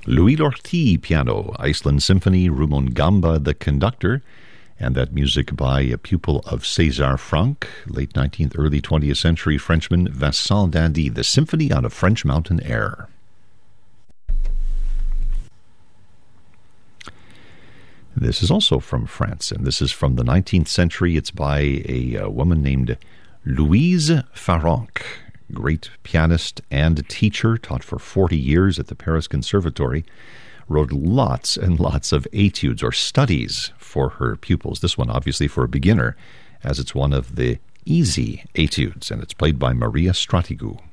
Louis Lortie, piano, Iceland Symphony, Rumongamba, the conductor, and that music by a pupil of César Franck, late 19th, early 20th century Frenchman Vincent d'Indy, the Symphony on a French Mountain Air. This is also from France, and this is from the 19th century. It's by a woman named Louise Farrenc, great pianist and teacher, taught for 40 years at the Paris Conservatory, wrote lots and lots of etudes or studies for her pupils. This one, obviously, for a beginner, as it's one of the easy etudes, and it's played by Maria Stratigu.